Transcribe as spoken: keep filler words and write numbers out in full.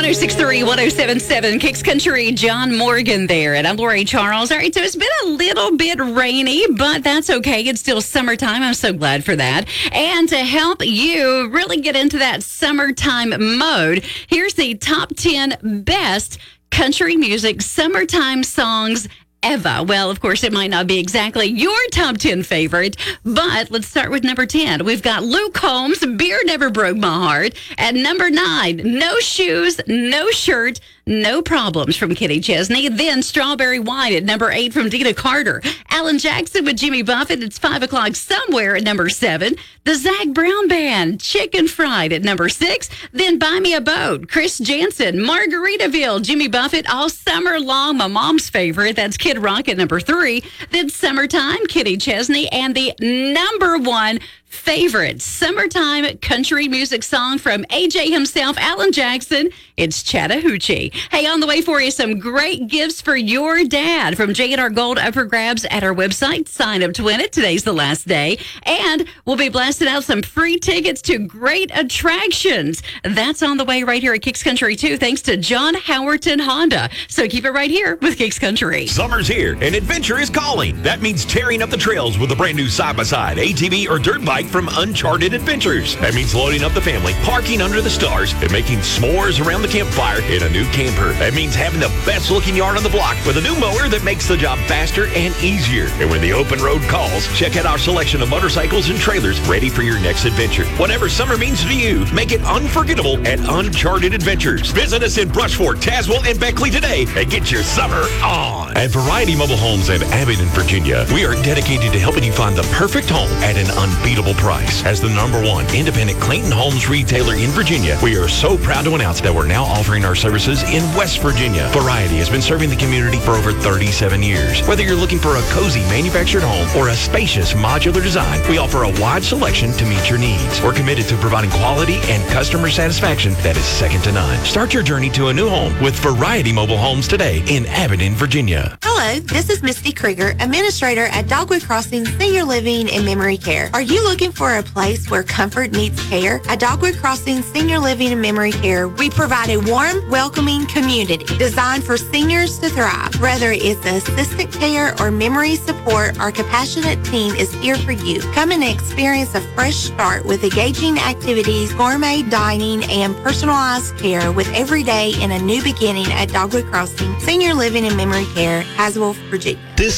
oh six three, one oh seven seven, Kicks Country, John Morgan there. And I'm Lori Charles. All right, so it's been a little bit rainy, but that's okay. It's still summertime. I'm so glad for that. And to help you really get into that summertime mode, here's the top ten best country music summertime songs ever. Well, of course, it might not be exactly your top ten favorite, but let's start with number ten. We've got Luke Combs, Beer Never Broke My Heart. At number nine, No Shoes, No Shirt, No Problems from Kenny Chesney. Then Strawberry Wine at number eight from Dina Carter. Alan Jackson with Jimmy Buffett. It's five o'clock somewhere at number seven. The Zach Brown Band, Chicken Fried at number six. Then Buy Me a Boat, Chris Jansen, Margaritaville, Jimmy Buffett, all summer long. My mom's favorite, that's Kid Rock at number three. Then Summertime, Kenny Chesney, and the number one favorite summertime country music song from A J himself, Alan Jackson. It's Chattahoochee. Hey, on the way for you, some great gifts for your dad from J and R Gold up for grabs at our website. Sign up to win it. Today's the last day. And we'll be blasting out some free tickets to great attractions. That's on the way right here at Kicks Country too, thanks to John Howerton Honda. So keep it right here with Kicks Country. Summer's here and adventure is calling. That means tearing up the trails with a brand new side-by-side, A T V, or dirt bike from Uncharted Adventures. That means loading up the family, parking under the stars, and making s'mores around the campfire in a new camper. That means having the best looking yard on the block with a new mower that makes the job faster and easier. And when the open road calls, check out our selection of motorcycles and trailers ready for your next adventure. Whatever summer means to you, make it unforgettable at Uncharted Adventures. Visit us in Brushford, Tazewell, and Beckley today and get your summer on. At Variety Mobile Homes in Abingdon, Virginia, we are dedicated to helping you find the perfect home at an unbeatable price. As the number one independent Clayton Homes retailer in Virginia, we are so proud to announce that we're now offering our services in West Virginia. Variety has been serving the community for over thirty-seven years. Whether you're looking for a cozy manufactured home or a spacious modular design, we offer a wide selection to meet your needs. We're committed to providing quality and customer satisfaction that is second to none. Start your journey to a new home with Variety Mobile Homes today in Abingdon, Virginia. Hello, this is Misty Krieger, Administrator at Dogwood Crossing Senior Living and Memory Care. Are you looking for a place where comfort meets care? At Dogwood Crossing Senior Living and Memory Care, we provide a warm, welcoming community designed for seniors to thrive. Whether it's assistant care or memory support, our compassionate team is here for you. Come and experience a fresh start with engaging activities, gourmet dining, and personalized care with every day in a new beginning at Dogwood Crossing Senior Living and Memory Care, Haswell, Virginia. This